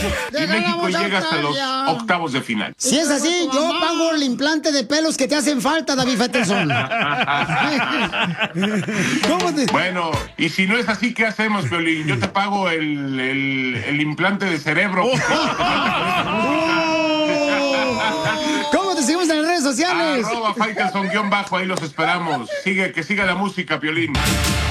Y México llega hasta los octavos de final. Si es así, yo pago el implante de pelos que te hacen falta, David Faitelson. Bueno, y si no es así, ¿qué hacemos, Piolín? Yo te pago el implante de cerebro. ¿Cómo te seguimos en las redes sociales? @Faitelson_, ahí los esperamos. Que siga la música, Piolín.